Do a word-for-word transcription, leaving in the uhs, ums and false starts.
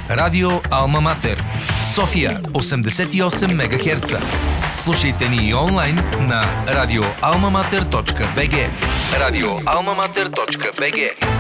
Радио Алма Матер, София осемдесет и осем мегахерца. Слушайте ни и онлайн на радио алма матер точка би джи. радио алма матер точка би джи.